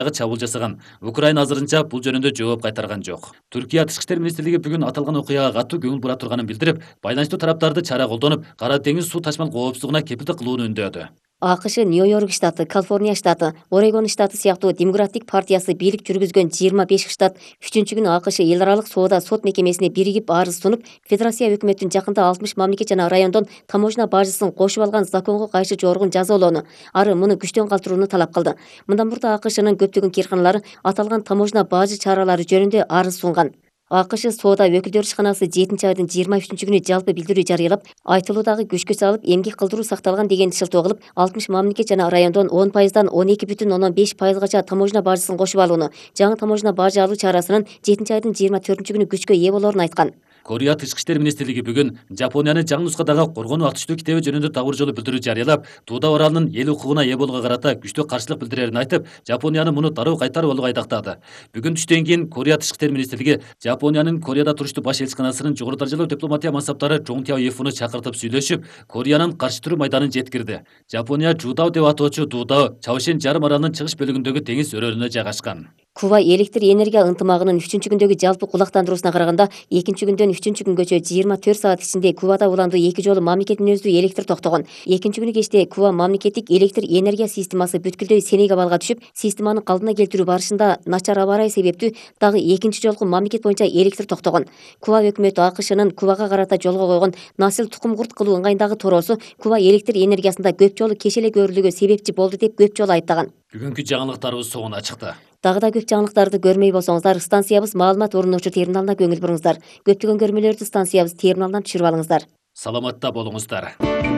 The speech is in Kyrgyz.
чабуул жасаган. Украина азырынча бул жөнүндө жооп кайтарган жок. Түркия Тышкы иштер министрлиги бүгүн аталган окуяга катуу көңүл бура турганын билдирип, байланыштуу тараптарды чара колдонуп, Кара деңиз суу ташмал коопсуздугуна кепилдик кылууну үндөдү. АКШ Нью-Йорк штаты, Калифорния штаты, Орегон штаты сыяктуу Демократик партиясы бийлик жүргүзгөн 25 штат 3-күнү АКШ эл аралык соода сот мекемесине биригип арыз сунуп, федерация өкмөтүн жакында 60 мамлекет жана райондон таможня бажысын кошуп алган законго кайшы жоргун жазалоону, ары муну күчтөн калтырууну талап кылды. Мындан мурда АКШнын көптөгөн кирканалары аталган таможня бажы чаралары жөнүндө арыз сунган. АКШ соода өкүлдөр ишканасы 7 айдын 23-күнү жалпы билдирүү жарыялап, айтылуудагы күчкө салып эмгек кылдыруу сакталган деген шылтоо кылып, 60 мамлекет жана райондон 10%дан 12,5%гача таможня бажысын кошуп алууну, жаңы таможня бажы алуу чарасынын 7 айдын 24-күнү күчкө ээ болоорун айткан. Корея Тышкы иштер министрлиги бүгүн Жапониянын жаңы нускадагы коргонуу актүштүү китеби жөнүндө дагы бир жолу билдирүү жарыялап, Тууда аралынын эл укугуна ээ болууга карата күчтүү каршылык билдирерин айтып, Жапонияны муну дароо кайтарып алууга айдактады. Бүгүн түштөн кийин Корея Тышкы иштер министрлиги Жапониянын Кореяда туруштуу баш элчиканасынын жогору даражалуу дипломатия мансаптары Чоң Тяо Ефуну чакыртып сүйлөшүп, Кореянын каршы туруу майданын жеткирди. Жапония Жудао деп атоочу Дудао Чаошен жарым аралынын чыгыш бөлүгүндөгү деңиз өрөөлүнө жайгашкан. Куба электр энергия ынтымагынын 3-күндөгү жалпы кулактандыруусуна караганда, 2-күндөн 3-күнгөчө 24 саат ичинде Кубада уланды 2 жолу мамлекет мүнөздүү электр токтогон. 2-күнү кечте Куба мамлекеттик электр энергия системасы бүткүлдөй сенек абалга түшүп, системаны калдына келтирүү барышында начар аба ырайы себептүү дагы 2 жолку мамлекет боюнча электр токтогон. Куба өкмөтү АКШнын Кубага карата жолго койгон насыл тукум курт кылуу ыңгайындагы тороосу Куба электр энергиясында көп жолу кешеле көрүлүүгө себепчи болду деп көп жолу айыптаган. Бүгүнкү жаңылыктарыбыз соңуна чыкты. Дагы да көп жаңылыктарды көрмөй болсоңуздар, станциябыз маалымат орунуучу терминалына көңүл буруңуздар. Көптөгөн көрмөлөрдү станциябыз терминалынан түшүрүп алыңыздар. Саламатта болуңуздар.